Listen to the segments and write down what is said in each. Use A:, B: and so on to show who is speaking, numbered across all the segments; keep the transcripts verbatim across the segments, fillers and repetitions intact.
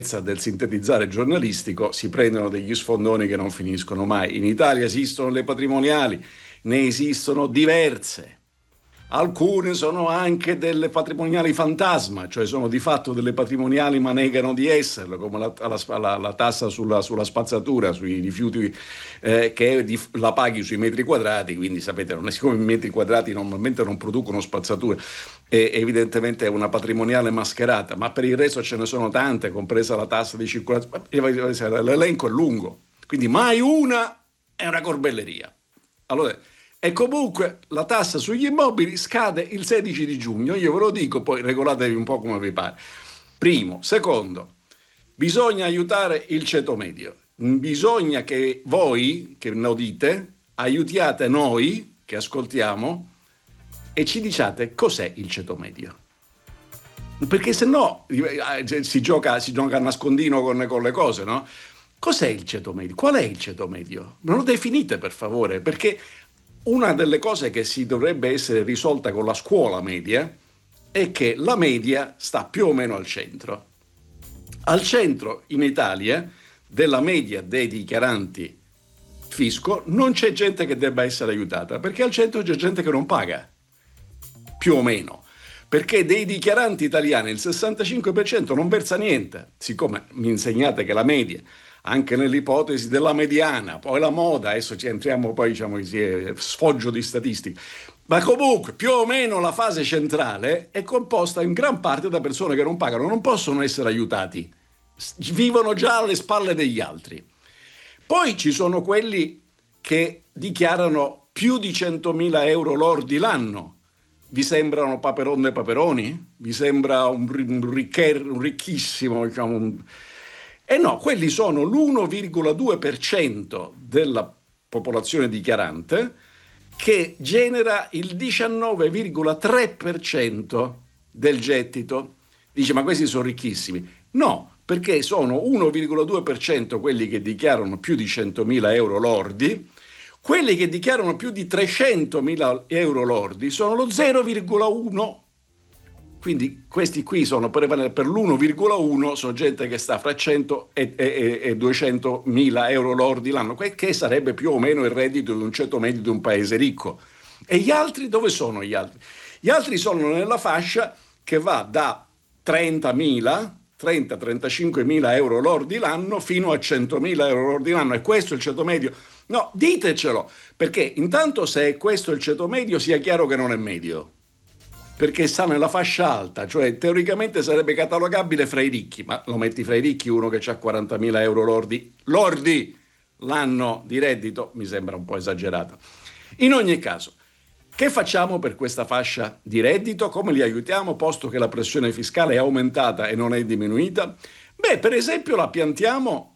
A: del sintetizzare giornalistico si prendono degli sfondoni che non finiscono mai. In Italia esistono le patrimoniali, ne esistono diverse. Alcune sono anche delle patrimoniali fantasma, cioè sono di fatto delle patrimoniali ma negano di esserlo, come la, la, la, la tassa sulla, sulla spazzatura, sui rifiuti, eh, che di, la paghi sui metri quadrati, quindi sapete, non è, siccome i metri quadrati normalmente non producono spazzatura, e evidentemente è una patrimoniale mascherata, ma per il resto ce ne sono tante, compresa la tassa di circolazione, l'elenco è lungo, quindi mai una è una corbelleria. Allora, e comunque la tassa sugli immobili scade il sedici di giugno, io ve lo dico, poi regolatevi un po' come vi pare. Primo. Secondo, bisogna aiutare il ceto medio. Bisogna che voi, che lo dite, aiutiate noi, che ascoltiamo, e ci diciate cos'è il ceto medio. Perché se no si gioca, si gioca a nascondino con, con le cose, no? Cos'è il ceto medio? Qual è il ceto medio? Non lo definite, per favore, perché una delle cose che si dovrebbe essere risolta con la scuola media è che la media sta più o meno al centro. Al centro, in Italia, della media dei dichiaranti fisco non c'è gente che debba essere aiutata, perché al centro c'è gente che non paga, più o meno. Perché dei dichiaranti italiani il sessantacinque per cento non versa niente. Siccome mi insegnate che la media, anche nell'ipotesi della mediana, poi la moda, adesso ci entriamo poi, diciamo, sfoggio di statistica, ma comunque più o meno la fase centrale è composta in gran parte da persone che non pagano, non possono essere aiutati, vivono già alle spalle degli altri. Poi ci sono quelli che dichiarano più di centomila euro lordi l'anno. Vi sembrano paperonne e paperoni? Vi sembra un, un, riccher, un ricchissimo, diciamo, un... E no, quelli sono l'uno virgola due per cento della popolazione dichiarante, che genera il diciannove virgola tre per cento del gettito. Dice, ma questi sono ricchissimi. No, perché sono uno virgola due per cento quelli che dichiarano più di centomila euro lordi, quelli che dichiarano più di trecentomila euro lordi sono lo zero virgola uno. Quindi questi qui sono per, per l'uno virgola uno, sono gente che sta fra cento e, e, e duecentomila euro lordi l'anno, che sarebbe più o meno il reddito di un ceto medio di un paese ricco. E gli altri dove sono gli altri? Gli altri sono nella fascia che va da trentamila, trenta trentacinquemila euro lordi l'anno fino a centomila euro lordi l'anno. E questo è il ceto medio? No, ditecelo, perché intanto se è questo il ceto medio sia chiaro che non è medio, perché sta nella fascia alta, cioè teoricamente sarebbe catalogabile fra i ricchi, ma lo metti fra i ricchi uno che ha quarantamila euro lordi, lordi l'anno di reddito, mi sembra un po' esagerato. In ogni caso, che facciamo per questa fascia di reddito? Come li aiutiamo, posto che la pressione fiscale è aumentata e non è diminuita? Beh, per esempio la piantiamo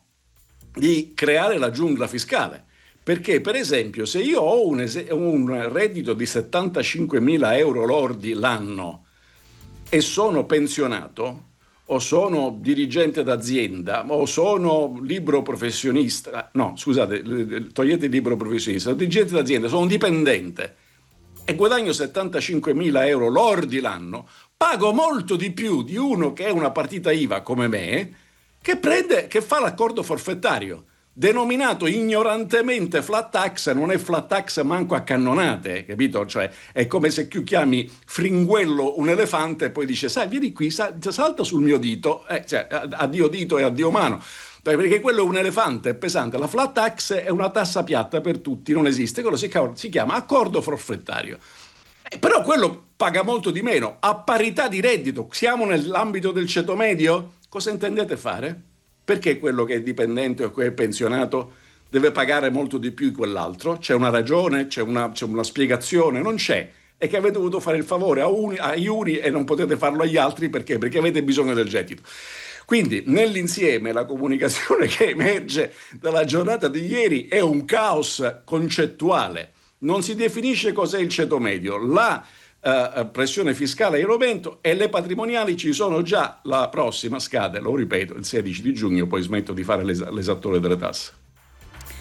A: di creare la giungla fiscale. Perché, per esempio, se io ho un, es- un reddito di settantacinquemila euro lordi l'anno e sono pensionato, o sono dirigente d'azienda, o sono libero professionista, no, scusate, togliete il libero professionista, sono dirigente d'azienda, sono un dipendente e guadagno settantacinquemila euro lordi l'anno, pago molto di più di uno che è una partita I V A come me, che prende, che fa l'accordo forfettario, denominato ignorantemente flat tax, non è flat tax manco a cannonate, capito? Cioè è come se tu chiami fringuello un elefante e poi dice, sai, vieni qui, salta sul mio dito, eh, cioè, addio dito e addio mano, perché quello è un elefante, è pesante. La flat tax è una tassa piatta per tutti, non esiste, quello si chiama, si chiama accordo forfettario. Eh, però quello paga molto di meno, a parità di reddito. Siamo nell'ambito del ceto medio? Cosa intendete fare? Perché quello che è dipendente o che è pensionato deve pagare molto di più di quell'altro? C'è una ragione? C'è una, c'è una spiegazione? Non c'è. È che avete dovuto fare il favore a uni, agli uni e non potete farlo agli altri perché? Perché avete bisogno del gettito. Quindi nell'insieme la comunicazione che emerge dalla giornata di ieri è un caos concettuale. Non si definisce cos'è il ceto medio. La Uh, pressione fiscale in aumento e le patrimoniali ci sono già, la prossima scade, lo ripeto, il sedici di giugno, poi smetto di fare l'es- l'esattore delle tasse.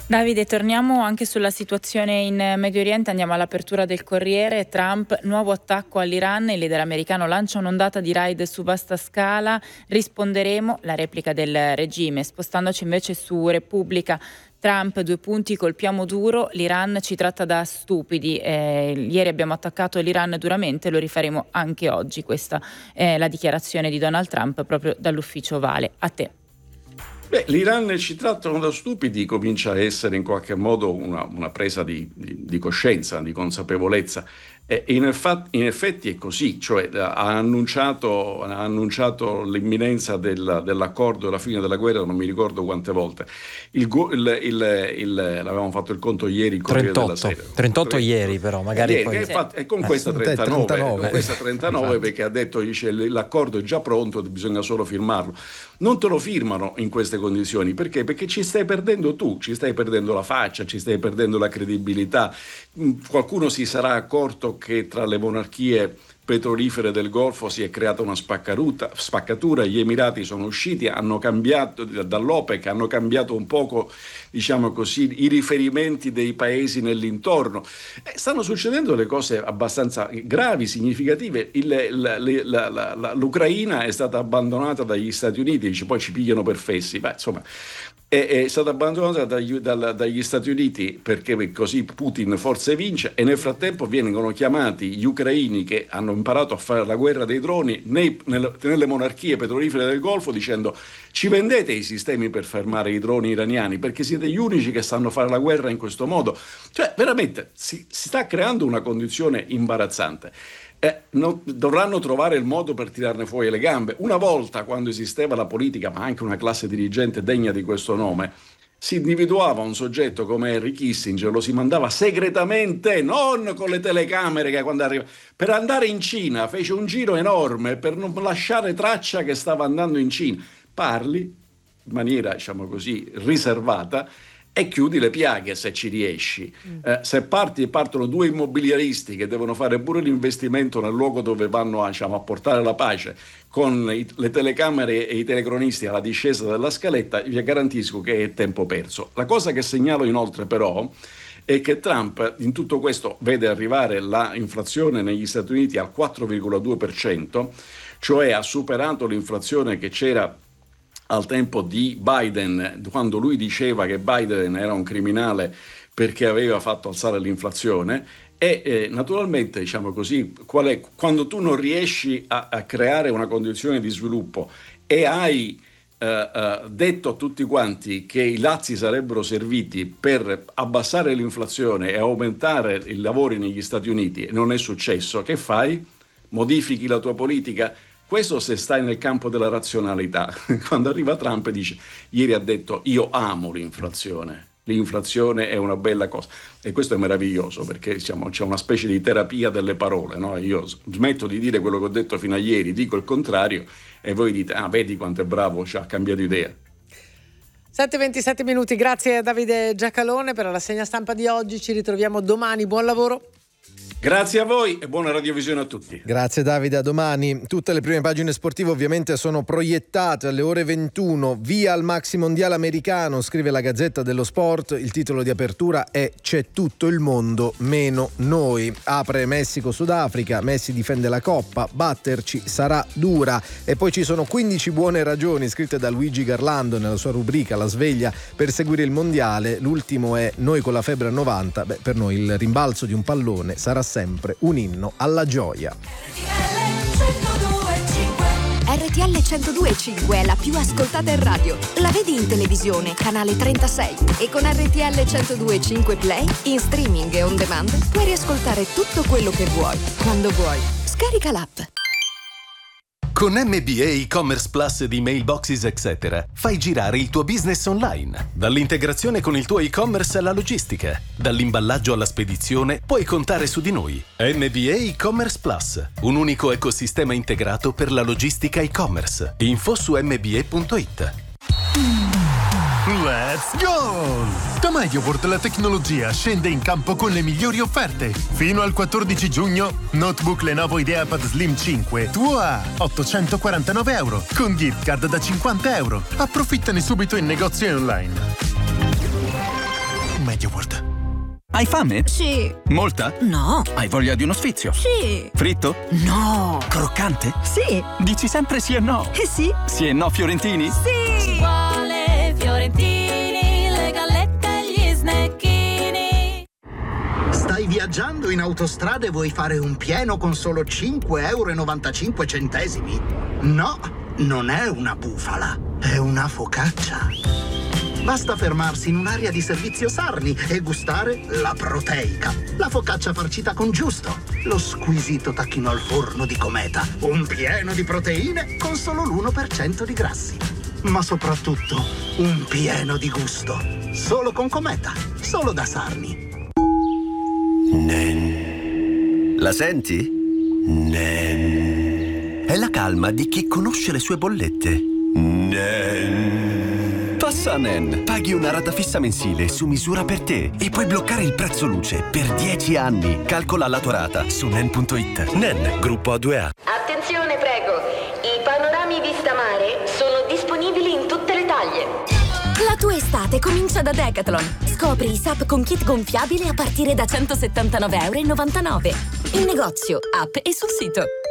B: Davide, torniamo anche sulla situazione in Medio Oriente, andiamo all'apertura del Corriere. Trump, nuovo attacco all'Iran, il leader americano lancia un'ondata di raid su vasta scala, risponderemo, la replica del regime. Spostandoci invece su Repubblica, Trump, due punti, colpiamo duro, l'Iran ci tratta da stupidi, eh, ieri abbiamo attaccato l'Iran duramente, lo rifaremo anche oggi. Questa è la dichiarazione di Donald Trump proprio dall'ufficio Vale. A te.
A: Beh, l'Iran ci trattano da stupidi, comincia a essere in qualche modo una, una presa di, di, di coscienza, di consapevolezza. E in, effa- in effetti è così, cioè ha annunciato, ha annunciato l'imminenza del, dell'accordo della fine della guerra, non mi ricordo quante volte. Il, il, il, il, l'avevamo fatto il conto ieri, il Corriere della Sera.
C: trentotto ieri però, magari
A: ieri,
C: poi...
A: È fatto, è con questa trentanove, trentanove. Con questa trentanove perché ha detto, dice, l'accordo è già pronto, bisogna solo firmarlo. Non te lo firmano in queste condizioni, perché? Perché ci stai perdendo tu, ci stai perdendo la faccia, ci stai perdendo la credibilità. Qualcuno si sarà accorto che tra le monarchie petrolifere del Golfo si è creata una spaccatura, gli Emirati sono usciti, hanno cambiato dall'OPEC, hanno cambiato un poco, diciamo così, i riferimenti dei paesi nell'intorno. Eh, stanno succedendo delle cose abbastanza gravi, significative. Il, la, la, la, la, L'Ucraina è stata abbandonata dagli Stati Uniti, dice, poi ci pigliano per fessi, beh, insomma... È, è stata abbandonata dagli, dal, dagli Stati Uniti perché così Putin forse vince, e nel frattempo vengono chiamati gli ucraini che hanno imparato a fare la guerra dei droni nei, nelle, nelle monarchie petrolifere del Golfo, dicendo: ci vendete i sistemi per fermare i droni iraniani perché siete gli unici che sanno fare la guerra in questo modo. Cioè veramente si, si sta creando una condizione imbarazzante. Eh, non, dovranno trovare il modo per tirarne fuori le gambe. Una volta, quando esisteva la politica, ma anche una classe dirigente degna di questo nome, si individuava un soggetto come Henry Kissinger, lo si mandava segretamente, non con le telecamere che quando arriva, per andare in Cina, fece un giro enorme per non lasciare traccia che stava andando in Cina. Parli in maniera, diciamo così, riservata, e chiudi le piaghe se ci riesci. Mm. Eh, se parti e partono due immobiliaristi che devono fare pure l'investimento nel luogo dove vanno a, diciamo, a portare la pace, con i, le telecamere e i telecronisti alla discesa della scaletta, vi garantisco che è tempo perso. La cosa che segnalo inoltre però è che Trump in tutto questo vede arrivare l'inflazione negli Stati Uniti al quattro virgola due per cento, cioè ha superato l'inflazione che c'era al tempo di Biden, quando lui diceva che Biden era un criminale perché aveva fatto alzare l'inflazione. E eh, naturalmente, diciamo così, qual è, quando tu non riesci a, a creare una condizione di sviluppo e hai eh, eh, detto a tutti quanti che i lazzi sarebbero serviti per abbassare l'inflazione e aumentare i lavori negli Stati Uniti, e non è successo, che fai? Modifichi la tua politica? Questo se stai nel campo della razionalità. Quando arriva Trump e dice, ieri ha detto, io amo l'inflazione, l'inflazione è una bella cosa, e questo è meraviglioso perché diciamo, c'è una specie di terapia delle parole, no? Io smetto di dire quello che ho detto fino a ieri, dico il contrario e voi dite, ah vedi quanto è bravo, ci ha cambiato idea.
D: sette e ventisette minuti, grazie a Davide Giacalone per la rassegna stampa di oggi, ci ritroviamo domani, buon lavoro.
A: Grazie a voi e buona radiovisione a tutti.
E: Grazie Davide, a domani. Tutte le prime pagine sportive ovviamente sono proiettate alle ore ventuno. Via al maxi mondiale americano, scrive la Gazzetta dello Sport. Il titolo di apertura è C'è tutto il mondo meno noi. Apre Messico-Sudafrica, Messi difende la Coppa, batterci sarà dura. E poi ci sono quindici buone ragioni scritte da Luigi Garlando nella sua rubrica La sveglia per seguire il mondiale. L'ultimo è Noi con la febbre a novanta. Beh, per noi il rimbalzo di un pallone sarà sempre un inno alla gioia.
F: R T L centodue e cinque è la più ascoltata in radio. La vedi in televisione, canale trentasei, e con R T L centodue e cinque Play, in streaming e on demand, puoi riascoltare tutto quello che vuoi, quando vuoi. Scarica l'app.
G: Con M B A e-commerce plus di Mailboxes Etc. fai girare il tuo business online. Dall'integrazione con il tuo e-commerce alla logistica, dall'imballaggio alla spedizione, puoi contare su di noi. M B A e-commerce plus, un unico ecosistema integrato per la logistica e-commerce. Info su m b a punto i t.
H: Let's go! Da Mediaport la tecnologia scende in campo con le migliori offerte. Fino al quattordici giugno, notebook Lenovo IdeaPad Slim cinque tuo a ottocentoquarantanove euro con gift card da cinquanta euro. Approfittane subito in negozio e online. MediaWorld.
I: Hai fame?
F: Sì.
I: Molta?
F: No.
I: Hai voglia di uno sfizio?
F: Sì.
I: Fritto?
F: No.
I: Croccante?
F: Sì.
I: Dici sempre sì e no?
F: Eh sì.
I: Sì e no fiorentini?
F: Sì.
J: Ci vuole fiorentini, le gallette e gli snecchini.
K: Stai viaggiando in autostrada e vuoi fare un pieno con solo cinque euro e novantacinque centesimi? No, non è una bufala, è una focaccia. Basta fermarsi in un'area di servizio Sarni e gustare la proteica, la focaccia farcita con giusto, lo squisito tacchino al forno di Cometa, un pieno di proteine con solo l'uno per cento di grassi. Ma soprattutto un pieno di gusto, solo con Cometa, solo da Sarni.
L: Nen. La senti? Nen. È la calma di chi conosce le sue bollette. Nen. Passa a Nen. Paghi una rata fissa mensile su misura per te e puoi bloccare il prezzo luce per dieci anni. Calcola la tua rata su nen punto it. Nen, gruppo A due A.
M: Attenzione, prego. I panorami vista mare sono disponibili in tutte le taglie.
F: La tua estate comincia da Decathlon. Scopri i S U P con kit gonfiabile a partire da centosettantanove virgola novantanove euro. In negozio, app e sul sito.